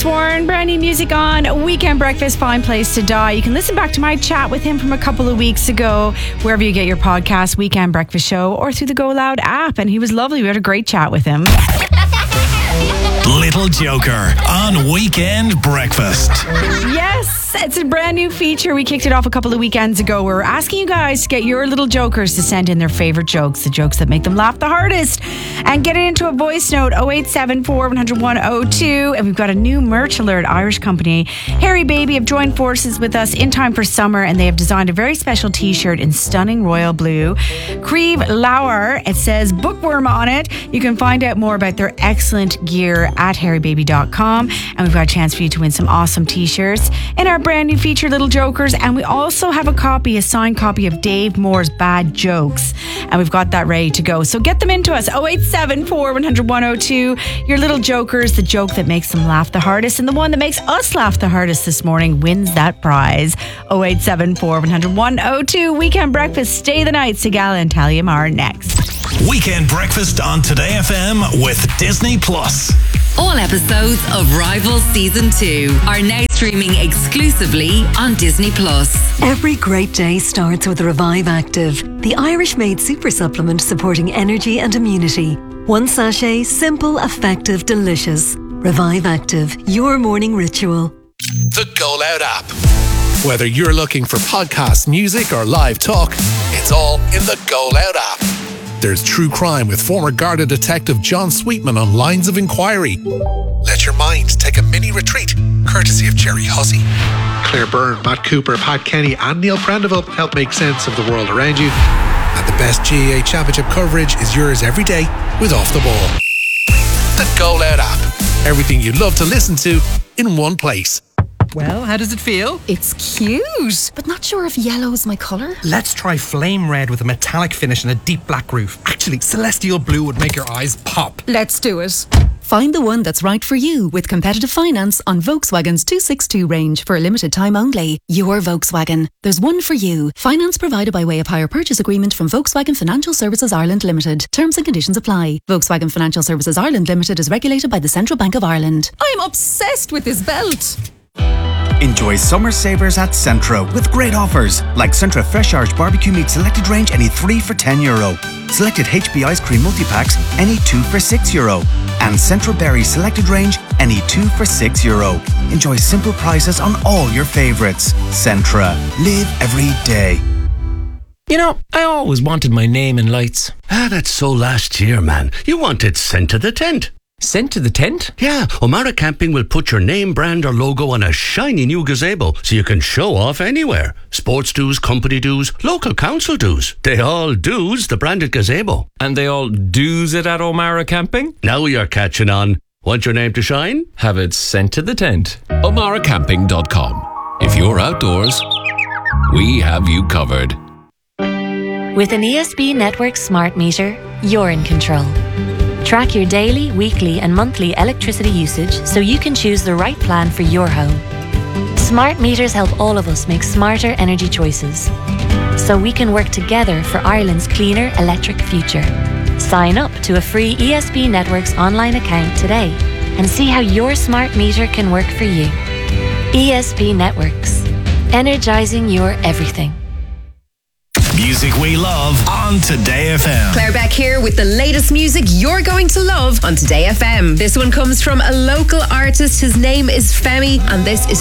Warren, brand new music on Weekend Breakfast, Fine Place to Die. You can listen back to my chat with him from a couple of weeks ago, wherever you get your podcast, Weekend Breakfast Show, or through the Go Loud app. And he was lovely. We had a great chat with him. Little Joker on Weekend Breakfast. Yes, it's a brand new feature. We kicked it off a couple of weekends ago. We're asking you guys to get your little jokers to send in their favourite jokes, the jokes that make them laugh the hardest, and get it into a voice note, 0874 100 102. And we've got a new merch alert. Irish company Harry Baby have joined forces with us in time for summer, and they have designed a very special t-shirt in stunning royal blue. Creve Lauer, it says bookworm on it. You can find out more about their excellent gear at harrybaby.com, and we've got a chance for you to win some awesome t-shirts in our brand new feature, Little Jokers. And we also have a signed copy of Dave Moore's Bad Jokes, and we've got that ready to go. So get them into us, 0874 100 102. Your little jokers, the joke that makes them laugh the hardest, and the one that makes us laugh the hardest this morning wins that prize. 0874 100 102. Weekend Breakfast, Stay the Night. Sigala and Talia Mar next. Weekend Breakfast on Today FM with Disney Plus. All episodes of Rivals Season 2 are now streaming exclusively on Disney Plus. Every great day starts with Revive Active, the Irish-made super supplement supporting energy and immunity. One sachet, simple, effective, delicious. Revive Active, your morning ritual. The Go Loud app. Whether you're looking for podcasts, music, or live talk, it's all in the Go Loud app. There's true crime with former Garda detective John Sweetman on Lines of Inquiry. Let your mind take a mini retreat, courtesy of Jerry Hussey. Claire Byrne, Matt Cooper, Pat Kenny, and Neil Prendeville help make sense of the world around you. And the best GAA Championship coverage is yours every day with Off the Ball. The Go Loud app. Everything you love to listen to in one place. Well, how does it feel? It's cute, but not sure if yellow's my colour. Let's try flame red with a metallic finish and a deep black roof. Actually, celestial blue would make your eyes pop. Let's do it. Find the one that's right for you with competitive finance on Volkswagen's 262 range for a limited time only. Your Volkswagen. There's one for you. Finance provided by way of hire purchase agreement from Volkswagen Financial Services Ireland Limited. Terms and conditions apply. Volkswagen Financial Services Ireland Limited is regulated by the Central Bank of Ireland. I'm obsessed with this belt. Enjoy summer savers at Centra with great offers like Centra Fresh Irish Barbecue Meat Selected Range, any 3 for €10. Selected HB Ice Cream Multi-Packs, any 2 for €6. And Centra Berry Selected Range, any 2 for €6. Enjoy simple prices on all your favourites. Centra. Live every day. You know, I always wanted my name in lights. That's so last year, man. You wanted sent to the tent. Sent to the tent? Yeah, O'Mara Camping will put your name, brand or logo on a shiny new gazebo so you can show off anywhere. Sports dues, company dues, local council dues. They all dues the branded gazebo. And they all dues it at O'Mara Camping? Now you're catching on. Want your name to shine? Have it sent to the tent. O'MaraCamping.com. If you're outdoors, we have you covered. With an ESB Network smart meter, you're in control. Track your daily, weekly and monthly electricity usage so you can choose the right plan for your home. Smart meters help all of us make smarter energy choices, so we can work together for Ireland's cleaner electric future. Sign up to a free ESB Networks online account today and see how your smart meter can work for you. ESB Networks. Energizing your everything. Music we love on Today FM. Claire Beck here with the latest music you're going to love on Today FM. This one comes from a local artist. His name is Femi, and this is